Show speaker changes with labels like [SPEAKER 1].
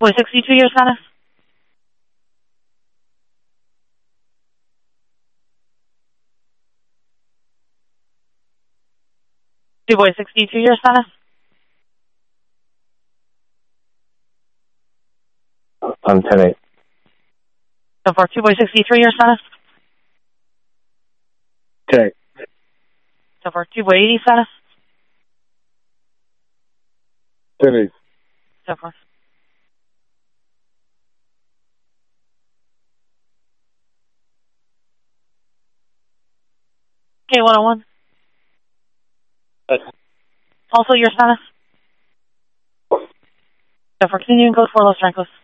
[SPEAKER 1] Boy 62, your status? Boy 62, your status?
[SPEAKER 2] I'm 10-8.
[SPEAKER 1] So far, 2 boy 63, your status?
[SPEAKER 2] Okay.
[SPEAKER 1] So far, 2 boy 80 status?
[SPEAKER 2] 10-8.
[SPEAKER 1] So far. Okay, 101. Also, your status? So far, continuing code 4 Los Francos.